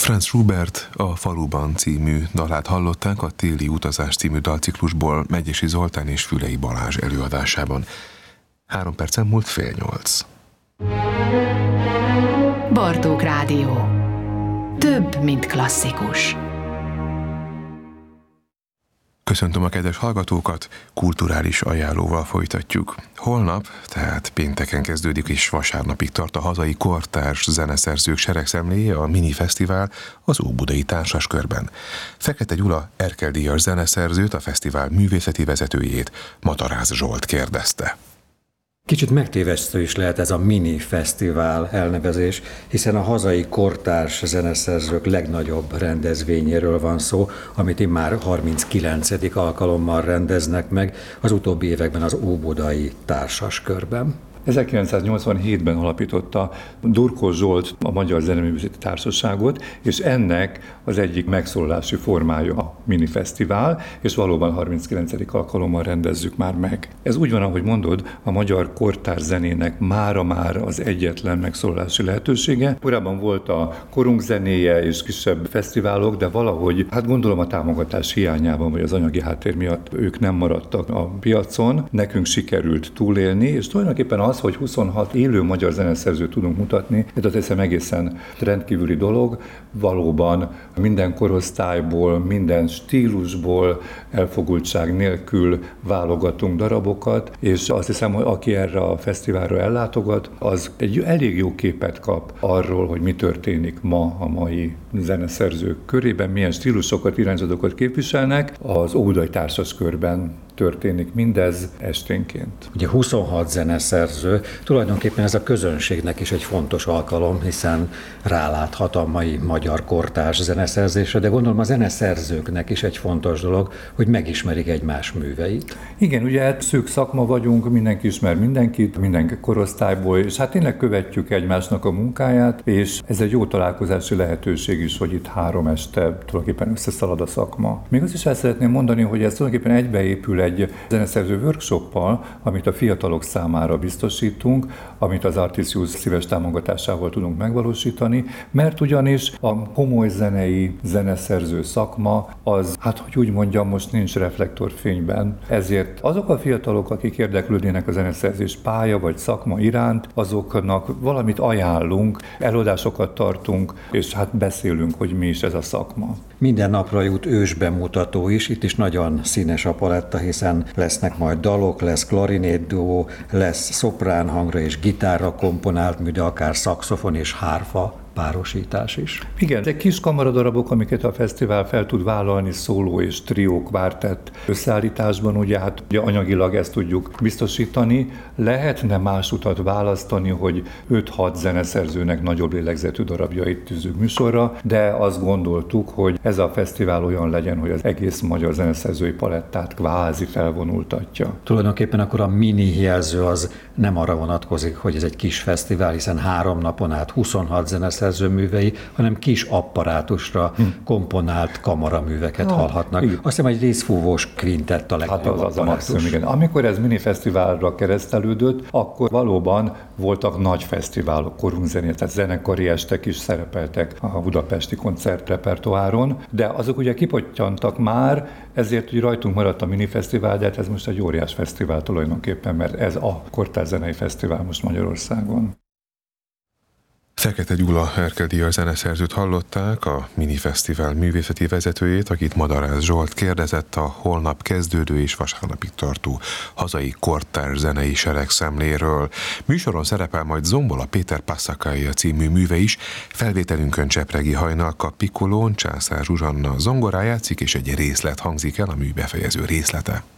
Franz Schubert a Faluban című dalát hallották a Téli utazás című dalciklusból Megyesi Zoltán és Fülei Balázs előadásában. 3 percen múlt 7:30. Bartók Rádió. Több, mint klasszikus. Köszöntöm a kedves hallgatókat, kulturális ajánlóval folytatjuk. Holnap, tehát pénteken kezdődik és vasárnapig tart a hazai kortárs zeneszerzők seregszemléje, a Mini Fesztivál az Óbudai Társaskörben. Fekete Gyula Erkel-díjas zeneszerzőt, a fesztivál művészeti vezetőjét, Matarász Zsolt kérdezte. Kicsit megtévesztő is lehet ez a Mini Fesztivál elnevezés, hiszen a hazai kortárs zeneszerzők legnagyobb rendezvényéről van szó, amit immár 39. alkalommal rendeznek meg, az utóbbi években az Óbudai Társaskörben. 1987-ben alapította Durkó Zsolt a Magyar Zeneművészeti Társaságot, és ennek az egyik megszólalási formája a Mini Fesztivál, és valóban 39. alkalommal rendezzük már meg. Ez úgy van, ahogy mondod, a magyar kortárs zenének mára az egyetlen megszólalási lehetősége. Korábban volt a korunk zenéje és kisebb fesztiválok, de valahogy, gondolom a támogatás hiányában, vagy az anyagi háttér miatt ők nem maradtak a piacon. Nekünk sikerült túlélni, és tulajdonképpen az, hogy 26 élő magyar zeneszerzőt tudunk mutatni, ez azt hiszem egészen rendkívüli dolog. Valóban minden korosztályból, minden stílusból, elfogultság nélkül válogatunk darabokat, és azt hiszem, hogy aki erre a fesztiválra ellátogat, az egy elég jó képet kap arról, hogy mi történik ma a mai zeneszerzők körében, milyen stílusokat, irányzatokat képviselnek. Az Óbudai Társaskörben történik mindez esténként. Ugye 26 zeneszerző, tulajdonképpen ez a közönségnek is egy fontos alkalom, hiszen ráláthat a mai magyar kortárs zeneszerzésre, de gondolom a zeneszerzőknek is egy fontos dolog, hogy megismerik egymás műveit. Igen, ugye szűk szakma vagyunk, mindenki ismer mindenkit, minden korosztályból, és tényleg követjük egymásnak a munkáját, és ez egy jó találkozási lehetőség is, hogy itt 3 este tulajdonképpen összeszalad a szakma. Még azt is el szeretném mondani, hogy ez tulajdonképpen egybeépül egy zeneszerző workshoppal, amit a fiatalok számára biztosítunk, amit az Artisius szíves támogatásával tudunk megvalósítani, mert ugyanis a komoly zenei zeneszerző szakma az, hogy úgy mondjam, most nincs reflektorfényben. Ezért azok a fiatalok, akik érdeklődnének a zeneszerzés pálya vagy szakma iránt, azoknak valamit ajánlunk, előadásokat tartunk, és beszélünk, hogy mi is ez a szakma. Minden napra jut ősbemutató is, itt is nagyon színes a paletta, hiszen lesznek majd dalok, lesz klarinétduó, lesz szopránhangra és gitárra komponált mű, de akár szaxofon és hárfa párosítás is. Igen, de kis kamaradarabok, amiket a fesztivál fel tud vállalni szóló és trió kvártett összeállításban, ugye anyagilag ezt tudjuk biztosítani. Lehetne más utat választani, hogy 5-6 zeneszerzőnek nagyobb lélegzetű darabjait tűzzük műsorra, de azt gondoltuk, hogy ez a fesztivál olyan legyen, hogy az egész magyar zeneszerzői palettát kvázi felvonultatja. Tulajdonképpen akkor a mini jelző az nem arra vonatkozik, hogy ez egy kis fesztivál, hiszen 3 napon át 26 zeneszerző művei, hanem kis apparátusra komponált kamaraműveket hallhatnak. Igen. Azt hiszem, egy részfúvós kvintett a legjobb az a maximum, igen. Amikor ez mini fesztiválra keresztelődött, akkor valóban voltak nagy fesztiválok, korunk zenét, tehát zenekari estek is szerepeltek a budapesti koncertrepertoáron, de azok ugye kipottyantak már, ezért úgy rajtunk maradt a mini fesztivál, de ez most egy óriás fesztivál tulajdonképpen, mert ez a kortárs zenei fesztivál most Magyarországon. Fekete Gyula Erkel-díjas zeneszerzőt hallották, a Mini Fesztivál művészeti vezetőjét, akit Matarász Zsolt kérdezett a holnap kezdődő és vasárnapig tartó hazai kortárs zenei seregszemléről. Műsoron szerepel majd Zombola Péter Passacaglia című műve is, felvételünkön Csepregi Hajnalka Piccolón Császár Zsuzsanna zongorán játszik, és egy részlet hangzik el, a mű befejező részlete.